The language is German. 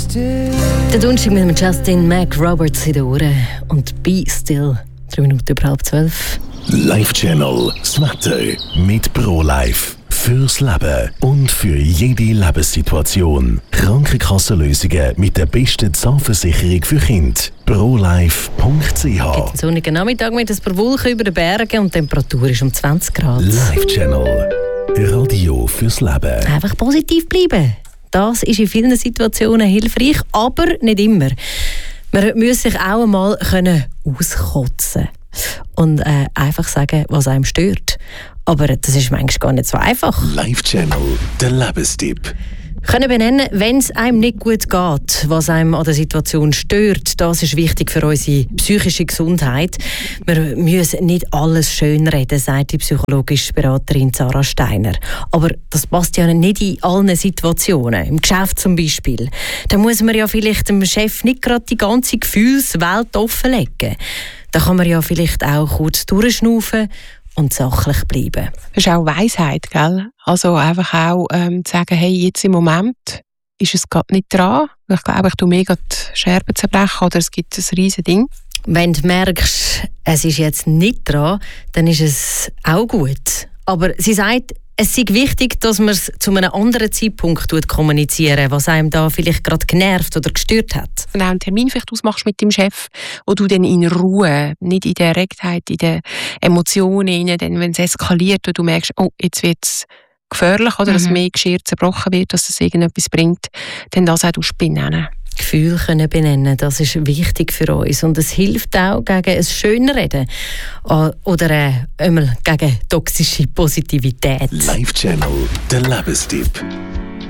Der Donnerstag mit dem Justin McRoberts in den Ohren und «Be Still». 3 Minuten über 11:30. Live-Channel, das Wetter mit ProLife. Fürs Leben und für jede Lebenssituation. Krankenkassenlösungen mit der besten Zahnversicherung für Kinder. ProLife.ch. Es gibt einen sonnigen Nachmittag mit ein paar Wolken über den Bergen und die Temperatur ist um 20 Grad. Live-Channel. Radio fürs Leben. Einfach positiv bleiben. Das ist in vielen Situationen hilfreich, aber nicht immer. Man muss sich auch einmal auskotzen und einfach sagen, was einem stört. Aber das ist manchmal gar nicht so einfach. Live-Channel, der Lebenstipp. Können benennen, wenn es einem nicht gut geht, was einem an der Situation stört. Das ist wichtig für unsere psychische Gesundheit. Wir müssen nicht alles schönreden, sagt die psychologische Beraterin Sarah Steiner. Aber das passt ja nicht in allen Situationen. Im Geschäft zum Beispiel. Da muss man ja vielleicht dem Chef nicht gerade die ganze Gefühlswelt offenlegen. Da kann man ja vielleicht auch kurz durchschnaufen und sachlich bleiben. Das ist auch Weisheit, gell? Also einfach auch zu sagen, hey, jetzt im Moment ist es gerade nicht dran. Ich glaube, ich tue mega die Scherben zerbrechen oder es gibt ein riesiges Ding. Wenn du merkst, es ist jetzt nicht dran, dann ist es auch gut. Aber sie sagt, es ist wichtig, dass man es zu einem anderen Zeitpunkt kommunizieren, was einem da vielleicht gerade genervt oder gestört hat. Wenn du einen Termin vielleicht ausmachst mit dem Chef, wo du dann in Ruhe, nicht in der Erregtheit, in den Emotionen, dann, wenn es eskaliert und du merkst, oh, jetzt wird es gefährlich oder dass mehr Geschirr zerbrochen wird, dass es irgendetwas bringt, dann das auch benennen. Gefühle können benennen, das ist wichtig für uns und es hilft auch gegen ein Schönreden oder gegen toxische Positivität. Live-Channel, der Lebenstipp.